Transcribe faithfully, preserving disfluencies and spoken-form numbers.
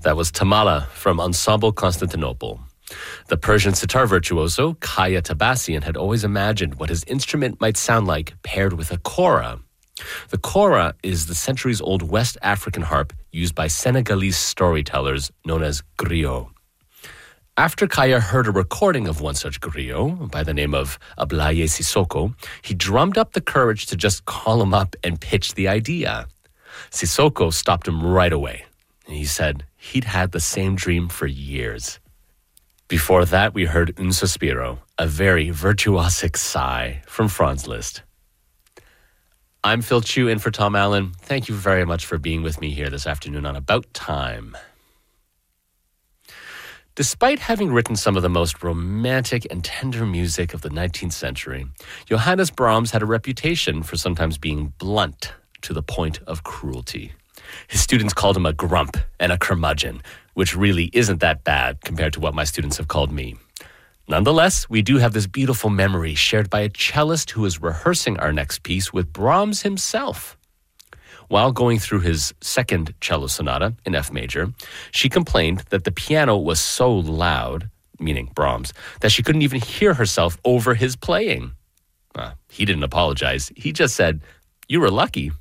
That was Tamala from Ensemble Constantinople. The Persian sitar virtuoso, Kaya Tabassian, had always imagined what his instrument might sound like paired with a kora. The kora is the centuries-old West African harp used by Senegalese storytellers known as griot. After Kaya heard a recording of one such griot by the name of Ablaye Sissoko, he drummed up the courage to just call him up and pitch the idea. Sissoko stopped him right away. He said he'd had the same dream for years. Before that, we heard Un Sospiro, a very virtuosic sigh from Franz Liszt. I'm Phil Chu in for Tom Allen. Thank you very much for being with me here this afternoon on About Time. Despite having written some of the most romantic and tender music of the nineteenth century, Johannes Brahms had a reputation for sometimes being blunt to the point of cruelty. His students called him a grump and a curmudgeon, which really isn't that bad compared to what my students have called me. Nonetheless, we do have this beautiful memory shared by a cellist who is rehearsing our next piece with Brahms himself. While going through his second cello sonata in F major, she complained that the piano was so loud, meaning Brahms, that she couldn't even hear herself over his playing. Uh, he didn't apologize. He just said, "You were lucky."